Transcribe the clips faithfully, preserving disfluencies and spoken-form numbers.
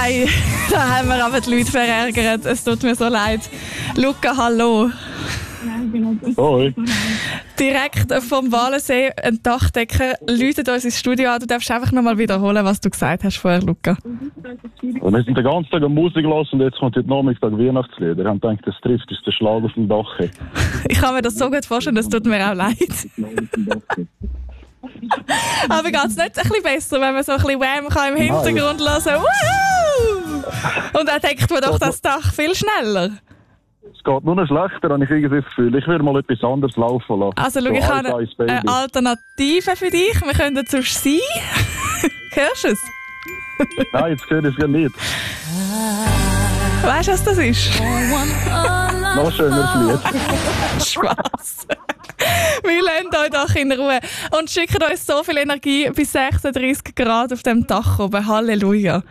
Nein, da haben wir aber die Leute verärgert. Es tut mir so leid. Luca, hallo. Hoi. Direkt vom Walensee, ein Dachdecker, läutet uns ins Studio an. Du darfst einfach nochmal wiederholen, was du gesagt hast vorher, Luca. Und wir sind den ganzen Tag am Musik los und jetzt kommt heute Nachmittag Weihnachtslieder. Wir haben gedacht, das trifft uns den Schlag auf dem Dach. Ich kann mir das so gut vorstellen, das tut mir auch leid. Aber geht es nicht ein bisschen besser, wenn man so ein bisschen Wham kann im Hintergrund hören kann? Woohoo! Und dann denkt man doch das Dach viel schneller. Es geht nur noch schlechter, habe ich irgendwie das Gefühl. Ich würde mal etwas anderes laufen lassen. Also schau, ich habe eine Alternative für dich. Wir können zu sein. Hörst du es? Nein, jetzt höre ich es ja nicht. Weißt du, was das ist? Noch schöneres Lied. Spaß. Wir lassen euch doch in Ruhe und schicken uns so viel Energie bis sechsunddreißig Grad auf dem Dach oben. Halleluja.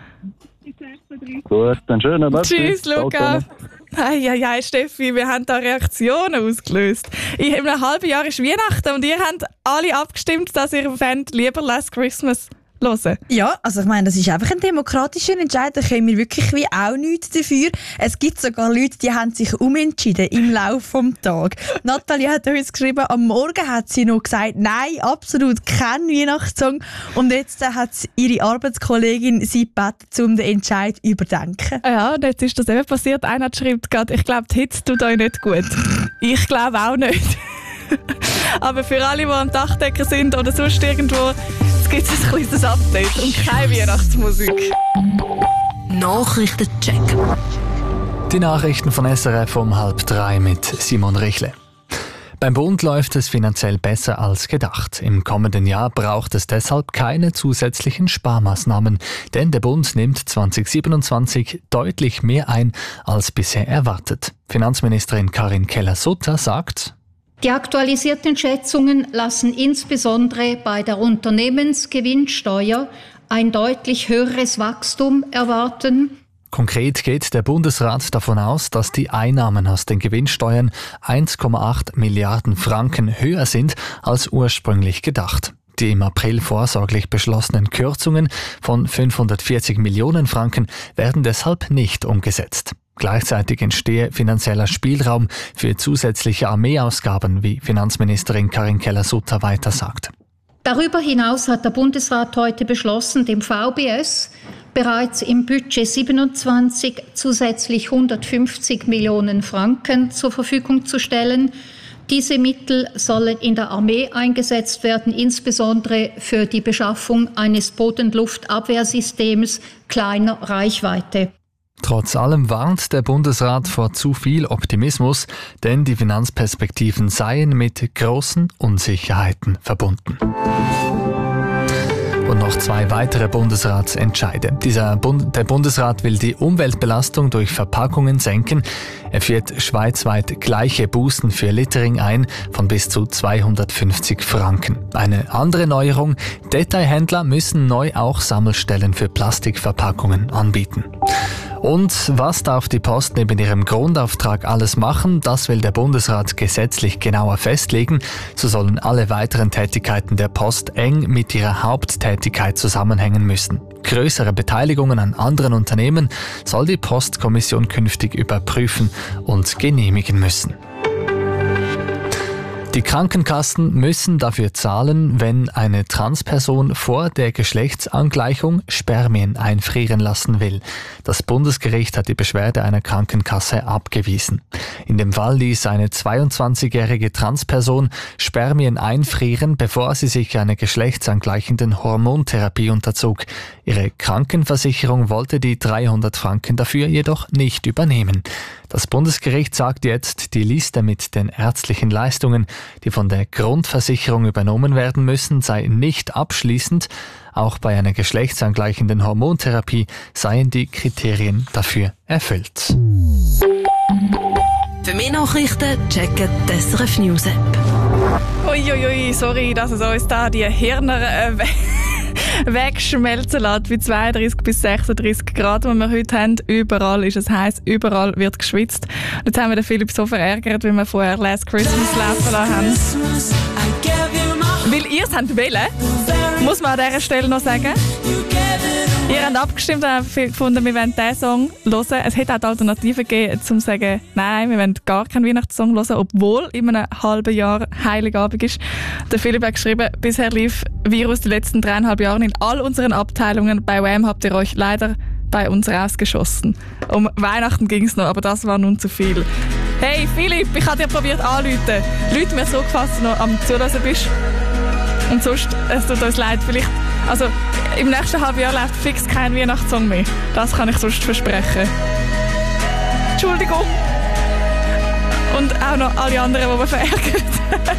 Gut, dann schönen Tag. Tschüss, Luca. Hey, hey, hey, Steffi, wir haben da Reaktionen ausgelöst. In einem halben Jahr ist Weihnachten und ihr habt alle abgestimmt, dass ihr wollt, lieber Last Christmas hören. Ja, also ich meine, das ist einfach ein demokratischer Entscheid. Da können wir wirklich wie auch nichts dafür. Es gibt sogar Leute, die haben sich umentschieden im Laufe des Tages. Nathalie hat uns geschrieben, am Morgen hat sie noch gesagt, nein, absolut kein Weihnachtssong. Und jetzt hat ihre Arbeitskollegin sie gebeten, um den Entscheid zu überdenken. Ja, und jetzt ist das eben passiert. Einer schreibt gerade, ich glaube, die Hitze tut euch nicht gut. Ich glaube auch nicht. Aber für alle, die am Dachdecker sind oder sonst irgendwo, jetzt gibt es ein kleines Update und keine Weihnachtsmusik. Nachrichtencheck. Die Nachrichten von S R F um halb drei mit Simon Richle. Beim Bund läuft es finanziell besser als gedacht. Im kommenden Jahr braucht es deshalb keine zusätzlichen Sparmaßnahmen, denn der Bund nimmt zwanzig siebenundzwanzig deutlich mehr ein als bisher erwartet. Finanzministerin Karin Keller-Sutter sagt: Die aktualisierten Schätzungen lassen insbesondere bei der Unternehmensgewinnsteuer ein deutlich höheres Wachstum erwarten. Konkret geht der Bundesrat davon aus, dass die Einnahmen aus den Gewinnsteuern eins Komma acht Milliarden Franken höher sind als ursprünglich gedacht. Die im April vorsorglich beschlossenen Kürzungen von fünfhundertvierzig Millionen Franken werden deshalb nicht umgesetzt. Gleichzeitig entstehe finanzieller Spielraum für zusätzliche Armeeausgaben, wie Finanzministerin Karin Keller-Sutter weiter sagt. Darüber hinaus hat der Bundesrat heute beschlossen, dem V B S bereits im Budget siebenundzwanzig zusätzlich hundertfünfzig Millionen Franken zur Verfügung zu stellen. Diese Mittel sollen in der Armee eingesetzt werden, insbesondere für die Beschaffung eines Bodenluftabwehrsystems kleiner Reichweite. Trotz allem warnt der Bundesrat vor zu viel Optimismus, denn die Finanzperspektiven seien mit großen Unsicherheiten verbunden. Und noch zwei weitere Bundesratsentscheide. Dieser Bund, der Bundesrat will die Umweltbelastung durch Verpackungen senken. Er führt schweizweit gleiche Bußen für Littering ein von bis zu zweihundertfünfzig Franken. Eine andere Neuerung: Detailhändler müssen neu auch Sammelstellen für Plastikverpackungen anbieten. Und was darf die Post neben ihrem Grundauftrag alles machen? Das will der Bundesrat gesetzlich genauer festlegen. So sollen alle weiteren Tätigkeiten der Post eng mit ihrer Haupttätigkeit zusammenhängen müssen. Größere Beteiligungen an anderen Unternehmen soll die Postkommission künftig überprüfen und genehmigen müssen. Die Krankenkassen müssen dafür zahlen, wenn eine Transperson vor der Geschlechtsangleichung Spermien einfrieren lassen will. Das Bundesgericht hat die Beschwerde einer Krankenkasse abgewiesen. In dem Fall ließ eine zweiundzwanzigjährige Transperson Spermien einfrieren, bevor sie sich einer geschlechtsangleichenden Hormontherapie unterzog. Ihre Krankenversicherung wollte die dreihundert Franken dafür jedoch nicht übernehmen. Das Bundesgericht sagt jetzt, die Liste mit den ärztlichen Leistungen, die von der Grundversicherung übernommen werden müssen, sei nicht abschließend. Auch bei einer geschlechtsangleichenden Hormontherapie seien die Kriterien dafür erfüllt. Für mehr Nachrichten checken die S R F News App. Uiuiui, sorry, dass es uns da die Hirner äh, wegschmelzen lässt, wie zweiunddreißig bis sechsunddreißig Grad, die wir heute haben. Überall ist es heiß, überall wird geschwitzt. Jetzt haben wir den Philipp so verärgert, weil wir vorher Last Christmas laufen lassen haben. Weil ihr es habt wollen, muss man an dieser Stelle noch sagen. Ihr habt abgestimmt und habt gefunden, wir wollen diesen Song hören. Es hätte auch die Alternative gegeben, um zu sagen, nein, wir wollen gar keinen Weihnachtssong hören, obwohl in einem halben Jahr Heiligabend ist. Der Philipp hat geschrieben, bisher lief Virus die letzten dreieinhalb Jahre in all unseren Abteilungen. Bei Wham habt ihr euch leider bei uns rausgeschossen. Um Weihnachten ging es noch, aber das war nun zu viel. Hey Philipp, ich habe dir probiert anzurufen. Leute mir so gefasst, dass du noch am Zuhören bist. Und sonst, es tut uns leid, vielleicht, also im nächsten halben Jahr läuft fix kein Weihnachtssong mehr. Das kann ich sonst versprechen. Entschuldigung. Und auch noch alle anderen, die wir verärgert.